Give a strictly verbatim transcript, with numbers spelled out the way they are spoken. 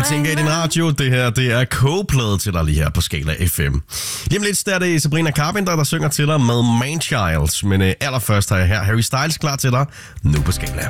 tænker i din radio, det her, det er kogeplade til dig lige her på Skala F M. Lige om lidt, der er det Sabrina Carpenter, der synger til dig med Man Child. Men øh, allerførst har jeg her Harry Styles klar til dig, nu på Skala.